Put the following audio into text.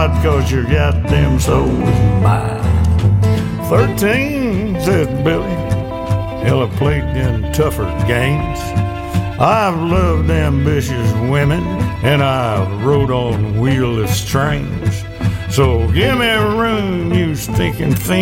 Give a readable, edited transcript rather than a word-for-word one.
'cause your goddamn soul is mine. 13, said Billy. Hell, I played in tougher games. I've loved ambitious women, and I've rode on wheelless trains. So give me room, you stinking fiend.